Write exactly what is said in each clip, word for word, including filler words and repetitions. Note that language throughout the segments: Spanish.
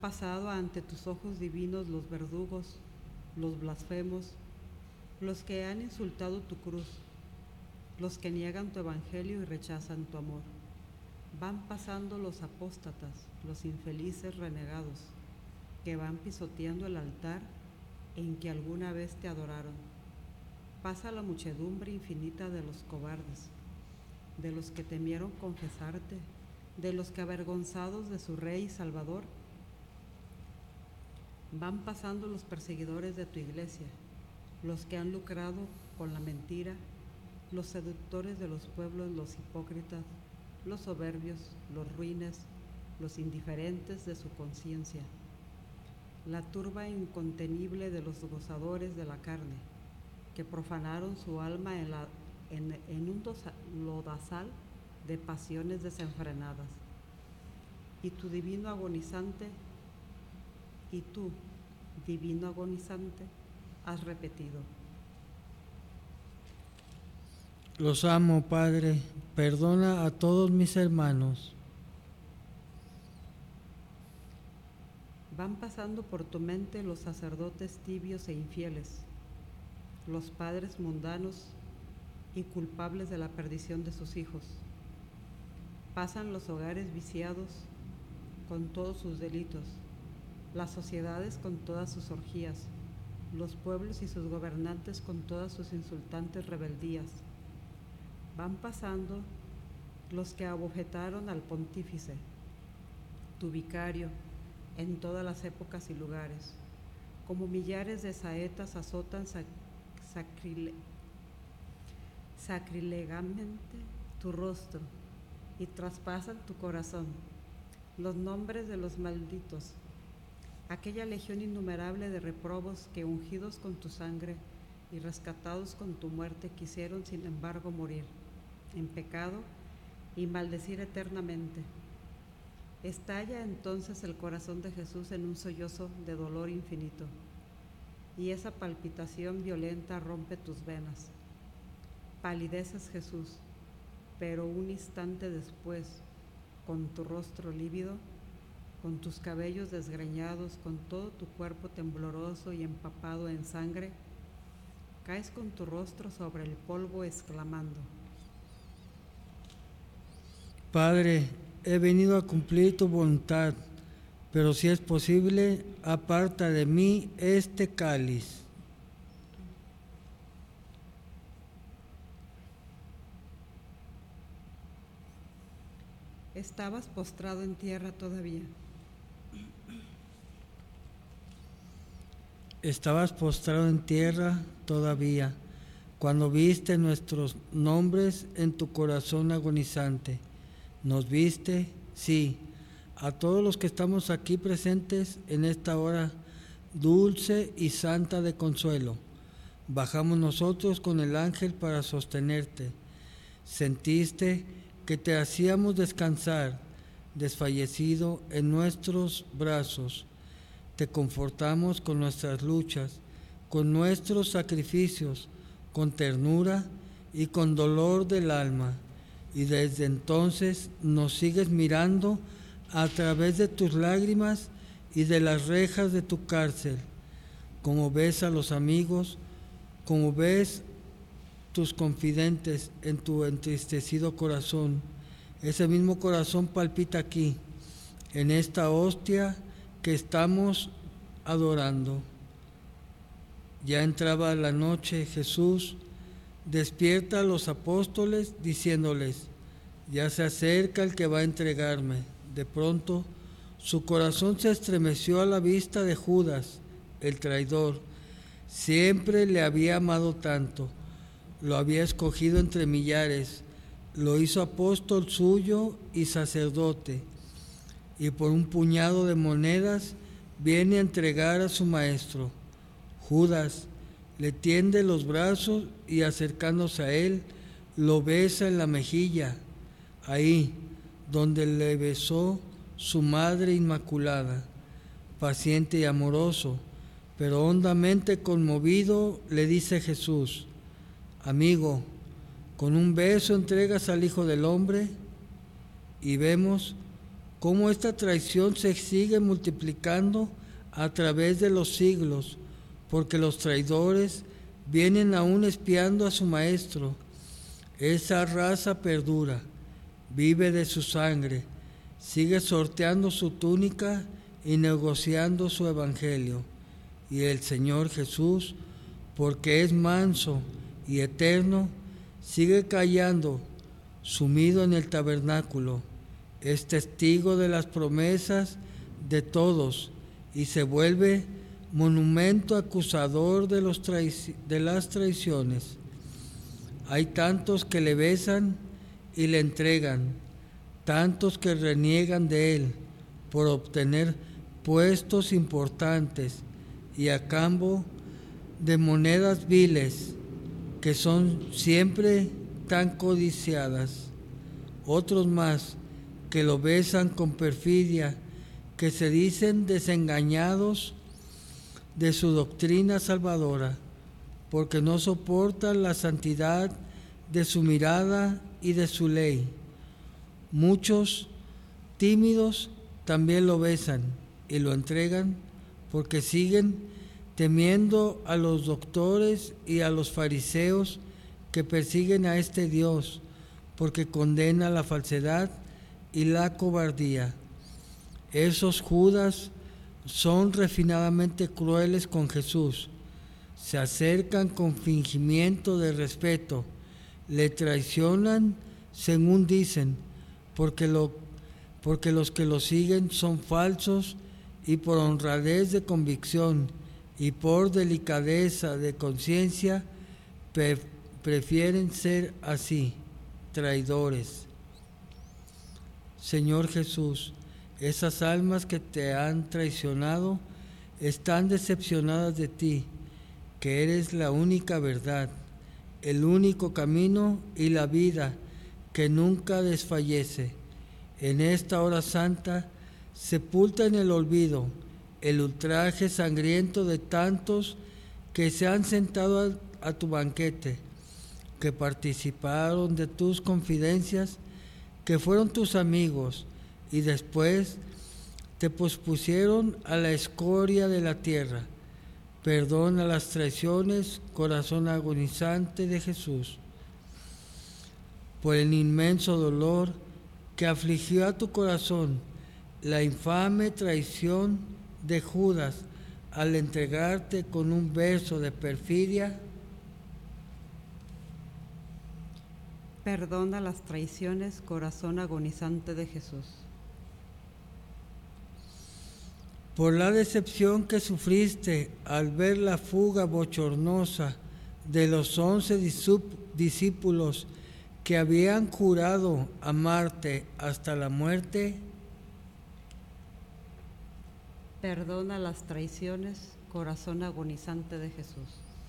pasado ante tus ojos divinos los verdugos, los blasfemos, los que han insultado tu cruz, los que niegan tu evangelio y rechazan tu amor. Van pasando los apóstatas, los infelices renegados, que van pisoteando el altar en que alguna vez te adoraron. Pasa la muchedumbre infinita de los cobardes, de los que temieron confesarte, de los que avergonzados de su Rey y Salvador, van pasando los perseguidores de tu iglesia, los que han lucrado con la mentira, los seductores de los pueblos, los hipócritas, los soberbios, los ruines, los indiferentes de su conciencia, la turba incontenible de los gozadores de la carne, que profanaron su alma en, la, en, en un dosa, lodazal de pasiones desenfrenadas. Y tu divino agonizante, y tú, divino agonizante, has repetido: Los amo, Padre, perdona a todos mis hermanos. Van pasando por tu mente los sacerdotes tibios e infieles, los padres mundanos y culpables de la perdición de sus hijos. Pasan los hogares viciados con todos sus delitos, las sociedades con todas sus orgías, los pueblos y sus gobernantes con todas sus insultantes rebeldías. Van pasando los que abofetaron al pontífice, tu vicario, en todas las épocas y lugares, como millares de saetas azotan sac sacrile sacrilegamente tu rostro y traspasan tu corazón. Los nombres de los malditos, aquella legión innumerable de reprobos que, ungidos con tu sangre y rescatados con tu muerte, quisieron sin embargo morir en pecado y maldecir eternamente. Estalla entonces el corazón de Jesús en un sollozo de dolor infinito, y esa palpitación violenta rompe tus venas. Palideces, Jesús, pero un instante después, con tu rostro lívido, con tus cabellos desgreñados, con todo tu cuerpo tembloroso y empapado en sangre, caes con tu rostro sobre el polvo exclamando: Padre, he venido a cumplir tu voluntad, pero si es posible, aparta de mí este cáliz. Estabas postrado en tierra todavía. Estabas postrado en tierra todavía, cuando viste nuestros nombres en tu corazón agonizante. Nos viste, sí, a todos los que estamos aquí presentes en esta hora dulce y santa de consuelo. Bajamos nosotros con el ángel para sostenerte. Sentiste que te hacíamos descansar, desfallecido en nuestros brazos. Te confortamos con nuestras luchas, con nuestros sacrificios, con ternura y con dolor del alma. Y desde entonces nos sigues mirando a través de tus lágrimas y de las rejas de tu cárcel, como ves a los amigos, como ves tus confidentes en tu entristecido corazón. Ese mismo corazón palpita aquí, en esta hostia que estamos adorando. Ya entraba la noche. Jesús despierta a los apóstoles diciéndoles: ya se acerca el que va a entregarme. De pronto su corazón se estremeció a la vista de Judas, el traidor. Siempre le había amado tanto, lo había escogido entre millares, lo hizo apóstol suyo y sacerdote, y por un puñado de monedas viene a entregar a su maestro. Judas le tiende los brazos y, acercándose a él, lo besa en la mejilla, ahí donde le besó su Madre Inmaculada. Paciente y amoroso, pero hondamente conmovido, le dice Jesús: amigo, ¿con un beso entregas al Hijo del Hombre? Y vemos cómo esta traición se sigue multiplicando a través de los siglos, porque los traidores vienen aún espiando a su maestro. Esa raza perdura, vive de su sangre, sigue sorteando su túnica y negociando su evangelio. Y el Señor Jesús, porque es manso y eterno, sigue callando, sumido en el tabernáculo, es testigo de las promesas de todos y se vuelve monumento acusador de, los traici- de las traiciones. Hay tantos que le besan y le entregan, tantos que reniegan de él por obtener puestos importantes y a cambio de monedas viles que son siempre tan codiciadas. Otros más que lo besan con perfidia, que se dicen desengañados de su doctrina salvadora, porque no soportan la santidad de su mirada y de su ley. Muchos tímidos también lo besan y lo entregan, porque siguen temiendo a los doctores y a los fariseos que persiguen a este Dios, porque condena la falsedad y la cobardía. Esos Judas son refinadamente crueles con Jesús, se acercan con fingimiento de respeto, le traicionan según dicen, porque, lo, porque los que lo siguen son falsos y por honradez de convicción y por delicadeza de conciencia pre, prefieren ser así, traidores. Señor Jesús, esas almas que te han traicionado están decepcionadas de ti, que eres la única verdad, el único camino y la vida que nunca desfallece. En esta hora santa, sepulta en el olvido el ultraje sangriento de tantos que se han sentado a, a tu banquete, que participaron de tus confidencias, que fueron tus amigos y después te pospusieron a la escoria de la tierra. Perdona las traiciones, corazón agonizante de Jesús, por el inmenso dolor que afligió a tu corazón, la infame traición de Judas al entregarte con un beso de perfidia. Perdona las traiciones, corazón agonizante de Jesús. Por la decepción que sufriste al ver la fuga bochornosa de los once discípulos que habían jurado amarte hasta la muerte. Perdona las traiciones, corazón agonizante de Jesús.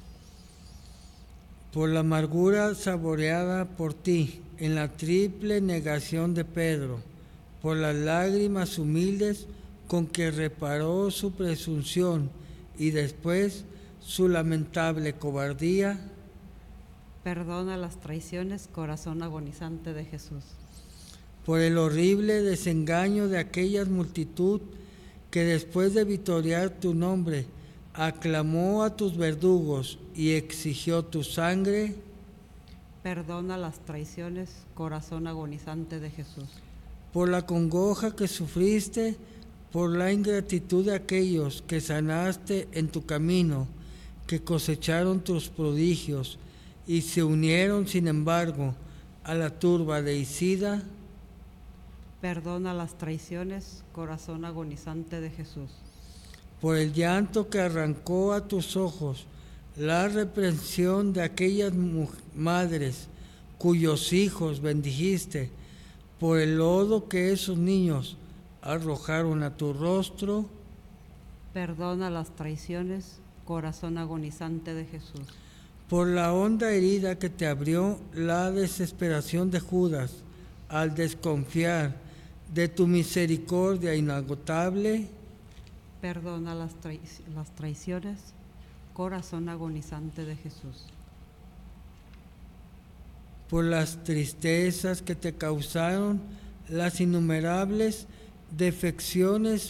Por la amargura saboreada por ti en la triple negación de Pedro, por las lágrimas humildes con que reparó su presunción y después su lamentable cobardía. Perdona las traiciones, corazón agonizante de Jesús. Por el horrible desengaño de aquella multitud que después de vitorear tu nombre, aclamó a tus verdugos y exigió tu sangre. Perdona las traiciones, corazón agonizante de Jesús. Por la congoja que sufriste, por la ingratitud de aquellos que sanaste en tu camino, que cosecharon tus prodigios y se unieron, sin embargo, a la turba de Isida. Perdona las traiciones, corazón agonizante de Jesús. Por el llanto que arrancó a tus ojos la reprensión de aquellas madres cuyos hijos bendijiste, por el lodo que esos niños arrojaron a tu rostro. Perdona las traiciones, corazón agonizante de Jesús. Por la honda herida que te abrió la desesperación de Judas al desconfiar de tu misericordia inagotable. Perdona las, trai- las traiciones, corazón agonizante de Jesús. Por las tristezas que te causaron las innumerables defecciones